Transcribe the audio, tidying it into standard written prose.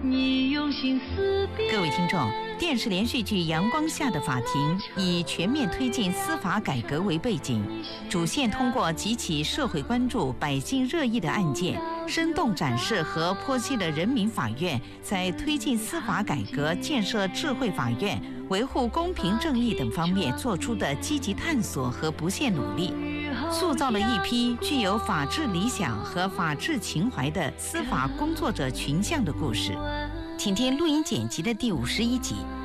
你用心思辨。 各位听众，电视连续剧《阳光下的法庭》以全面推进司法改革为背景，主线通过几起社会关注、百姓热议的案件，生动展示和剖析了人民法院在推进司法改革、建设智慧法院、维护公平正义等方面做出的积极探索和不懈努力，塑造了一批具有法治理想和法治情怀的司法工作者群像的故事。请听录音剪辑的第51集。